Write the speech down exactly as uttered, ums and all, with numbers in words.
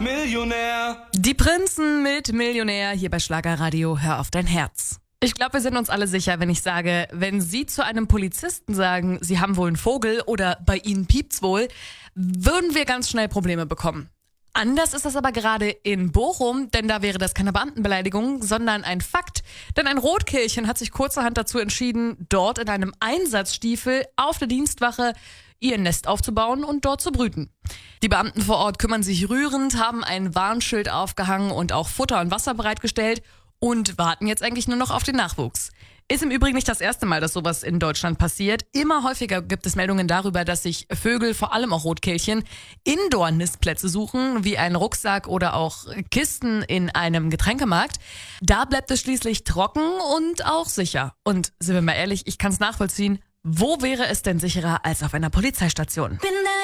Millionär. Die Prinzen mit Millionär hier bei Schlagerradio. Hör auf dein Herz. Ich glaube, wir sind uns alle sicher, wenn ich sage, wenn Sie zu einem Polizisten sagen, Sie haben wohl einen Vogel oder bei Ihnen piept's wohl, würden wir ganz schnell Probleme bekommen. Anders ist das aber gerade in Bochum, denn da wäre das keine Beamtenbeleidigung, sondern ein Fakt. Denn ein Rotkehlchen hat sich kurzerhand dazu entschieden, dort in einem Einsatzstiefel auf der Dienstwache ihr Nest aufzubauen und dort zu brüten. Die Beamten vor Ort kümmern sich rührend, haben ein Warnschild aufgehangen und auch Futter und Wasser bereitgestellt und warten jetzt eigentlich nur noch auf den Nachwuchs. Ist im Übrigen nicht das erste Mal, dass sowas in Deutschland passiert. Immer häufiger gibt es Meldungen darüber, dass sich Vögel, vor allem auch Rotkehlchen, Indoor-Nistplätze suchen, wie einen Rucksack oder auch Kisten in einem Getränkemarkt. Da bleibt es schließlich trocken und auch sicher. Und sind wir mal ehrlich, ich kann es nachvollziehen, wo wäre es denn sicherer als auf einer Polizeistation? Bin